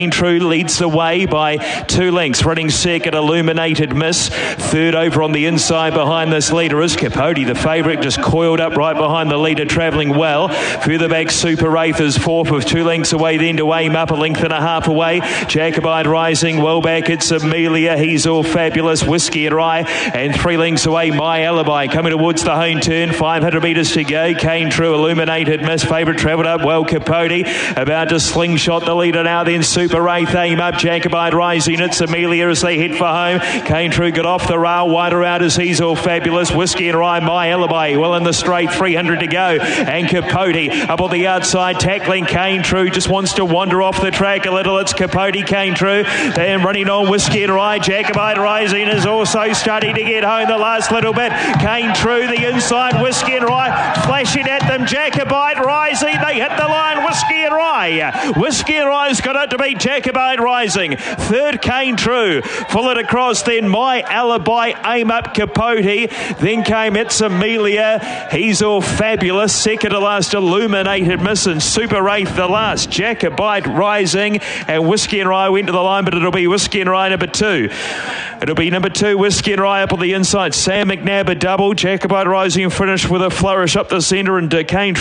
True leads the way by 2 lengths. Running second, Illuminated Miss. Third over on the inside behind this leader is Capote, the favourite, just coiled up right behind the leader, travelling well. Further back, Super Wraith is fourth with 2 lengths away, then to Aim Up, a length and a half away. Jacobite Rising, well back, it's Amelia, He's All Fabulous, Whiskey and Rye, and 3 lengths away, My Alibi. Coming towards the home turn, 500 metres to go. Came True, Illuminated Miss, favourite travelled up well, Capote, about to slingshot the leader now, then Super Wraith, Aim Up, Jacobite Rising, it's Amelia as they head for home. Came True got off the rail, wider out as He's All Fabulous, Whiskey and Rye, My Alibi, well in the straight, 300 to go, and Capote up on the outside, tackling Kane True, just wants to wander off the track a little, it's Capote, Kane True, then running on Whiskey and Rye, Jacobite Rising is also starting to get home the last little bit, Kane True, the inside, Whiskey and Rye, flashing at them, Jacobite Rising, they hit the line, Whiskey and Rye's got it to beat Jacobite Rising. Third, Kane True. Pull it across then, My Alibi, Aim Up, Capote. Then came It's Amelia, He's All Fabulous. Second to last, Illuminated Miss, and Super Wraith the last. Jacobite Rising and Whiskey and Rye went to the line, but it'll be Whiskey and Rye number 2. It'll be number 2, Whiskey and Rye up on the inside. Sam McNabb a double. Jacobite Rising finished with a flourish up the centre, and Kane